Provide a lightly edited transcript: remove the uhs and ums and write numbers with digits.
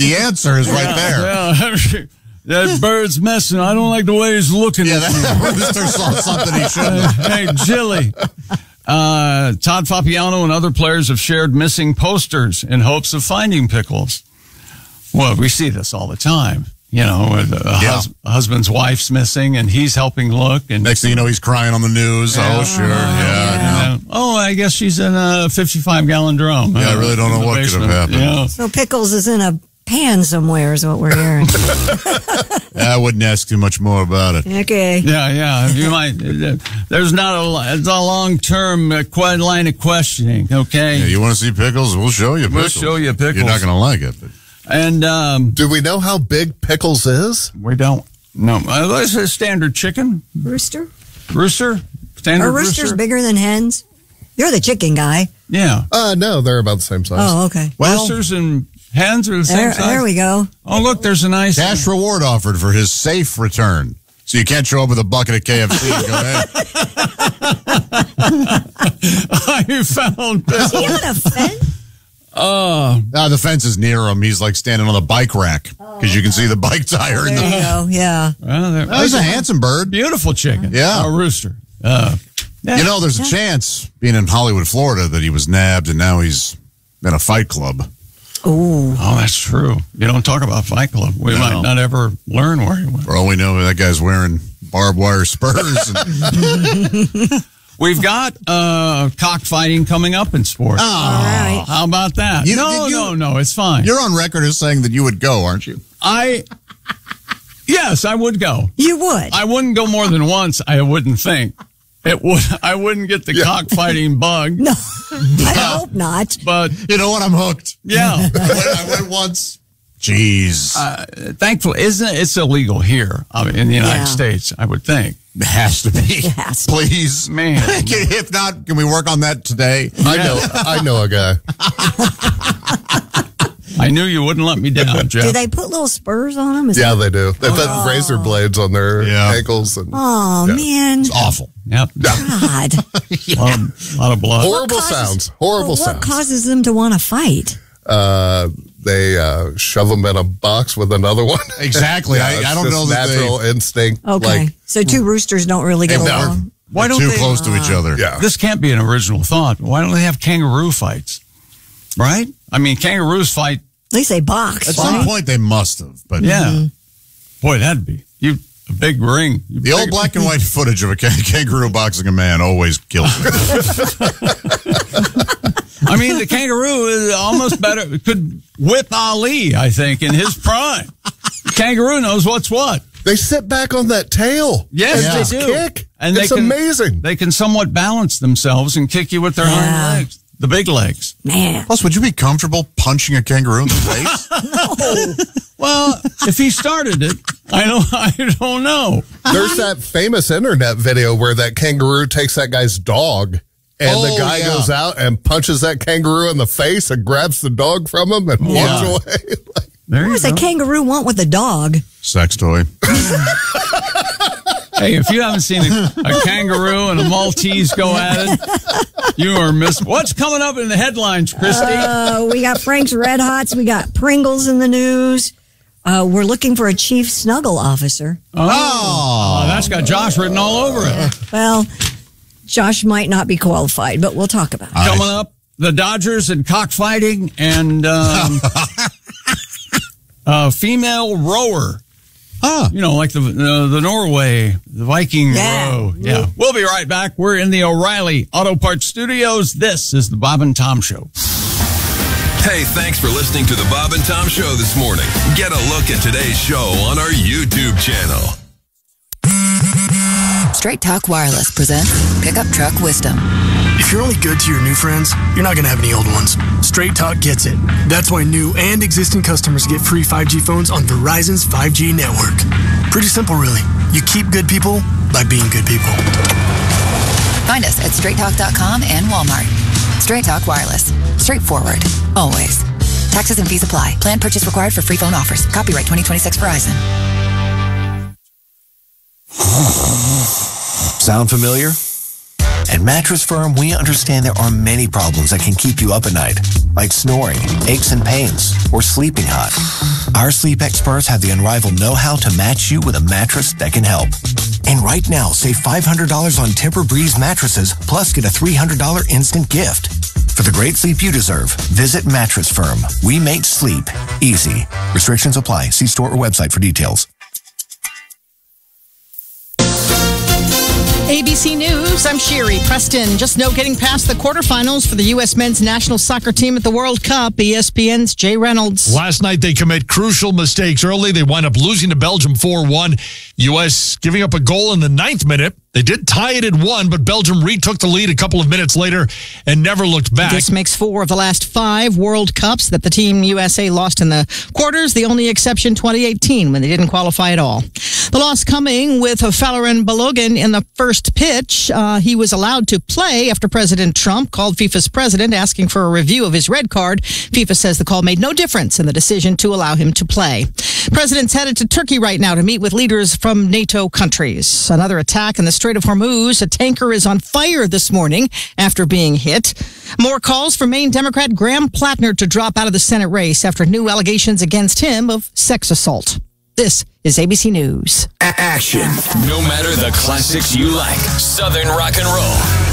The answer is right there. Yeah. That bird's messing. I don't like the way he's looking at me. That rooster saw something he shouldn't. Hey, Jilly. Todd Fapiano and other players have shared missing posters in hopes of finding Pickles. Well, we see this all the time. You know, with a husband's wife's missing, and he's helping look. And next thing you know, he's crying on the news. Oh, sure. Yeah. Oh, I guess she's in a 55-gallon drum. Yeah, I really don't know what could have happened. Yeah. So Pickles is in a pan somewhere is what we're hearing. I wouldn't ask too much more about it. Okay. Yeah. You might. There's not it's a long-term line of questioning, okay? Yeah, you want to see Pickles? We'll show you Pickles. We'll show you Pickles. You're not going to like it. But. And do we know how big Pickles is? We don't. No. This is a standard chicken. Rooster? Standard Are roosters bigger than hens? You're the chicken guy. Yeah. No, they're about the same size. Oh, okay. Roosters and hens are the same size? There we go. Oh, look, there's a nice... Cash reward offered for his safe return. So you can't show up with a bucket of KFC and go, hey. I found Pickles. Is he on a fence? The fence is near him. He's like standing on the bike rack because you can see the bike tire. There you go, yeah. Well, he's a handsome bird. Beautiful chicken. Yeah. A rooster. You know, there's a chance, being in Hollywood, Florida, that he was nabbed and now he's in a fight club. Ooh. Oh, that's true. You don't talk about Fight Club. We might not ever learn where he went. For all we know, that guy's wearing barbed wire spurs. We've got cockfighting coming up in sports. Oh. All right. How about that? No, it's fine. You're on record as saying that you would go, aren't you? Yes, I would go. You would? I wouldn't go more than once, I wouldn't think. I wouldn't get the cockfighting bug. No, I hope not. But you know what? I'm hooked. Yeah. I went once. Jeez. Thankfully, it's illegal here in the United States, I would think. It has to be. Yes. Please. Man. If not, can we work on that today? I know a guy. I knew you wouldn't let me down, Jeff. Do they put little spurs on them? Yeah, they do. They put razor blades on their ankles. And, man. It's awful. Yep. God. A lot of blood. Horrible sounds. What causes them to want to fight? They shove them in a box with another one. Exactly. I don't know that natural instinct. Okay. So two roosters don't really get along. Why don't too they, close to each other. Yeah. This can't be an original thought. Why don't they have kangaroo fights? Right? I mean, kangaroos fight. At least they box. At some point, they must have. But yeah. Boy, that'd be a big ring. The old black and white footage of a kangaroo boxing a man always kills me. I mean, the kangaroo is almost better. Could whip Ali, I think, in his prime. The kangaroo knows what's what. They sit back on that tail. Yes, they do. Kick. And it's amazing. They can somewhat balance themselves and kick you with their hind legs. The big legs. Man. Plus, would you be comfortable punching a kangaroo in the face? No. Well, if he started it, I don't know. There's that famous internet video where that kangaroo takes that guy's dog, and the guy goes out and punches that kangaroo in the face and grabs the dog from him and walks away. What does a kangaroo want with a dog? Sex toy. Hey, if you haven't seen a kangaroo and a Maltese go at it, you are missing. What's coming up in the headlines, Christy? We got Frank's Red Hots. We got Pringles in the news. We're looking for a chief snuggle officer. Oh, that's got Josh written all over it. Well, Josh might not be qualified, but we'll talk about it. Coming up, the Dodgers and cockfighting and female rower. You know, like the Norway, the Viking row. Yeah. We'll be right back. We're in the O'Reilly Auto Parts Studios. This is the Bob and Tom Show. Hey, thanks for listening to the Bob and Tom Show this morning. Get a look at today's show on our YouTube channel. Straight Talk Wireless presents Pickup Truck Wisdom. If you're only good to your new friends, you're not going to have any old ones. Straight Talk gets it. That's why new and existing customers get free 5G phones on Verizon's 5G network. Pretty simple, really. You keep good people by being good people. Find us at straighttalk.com and Walmart. Straight Talk Wireless. Straightforward. Always. Taxes and fees apply. Plan purchase required for free phone offers. Copyright 2026 Verizon. Sound familiar? At Mattress Firm, we understand there are many problems that can keep you up at night, like snoring, aches and pains, or sleeping hot. Our sleep experts have the unrivaled know-how to match you with a mattress that can help. And right now, save $500 on Tempur-Breeze mattresses, plus get a $300 instant gift. For the great sleep you deserve, visit Mattress Firm. We make sleep easy. Restrictions apply. See store or website for details. ABC News, I'm Sherry Preston. Just no getting past the quarterfinals for the U.S. men's national soccer team at the World Cup. ESPN's Jay Reynolds. Last night, they commit crucial mistakes early. They wind up losing to Belgium 4-1. U.S. giving up a goal in the 9th minute. They did tie it at 1, but Belgium retook the lead a couple of minutes later and never looked back. This makes 4 of the last 5 World Cups that the Team USA lost in the quarters. The only exception, 2018, when they didn't qualify at all. The loss coming with Falarin Balogun in the first pitch. He was allowed to play after President Trump called FIFA's president asking for a review of his red card. FIFA says the call made no difference in the decision to allow him to play. President's headed to Turkey right now to meet with leaders from NATO countries. Another attack in the Strait of Hormuz. A tanker is on fire this morning after being hit. More calls for Maine Democrat Graham Plattner to drop out of the Senate race after new allegations against him of sex assault. This is ABC News. Action. No matter the classics you like, Southern rock and roll.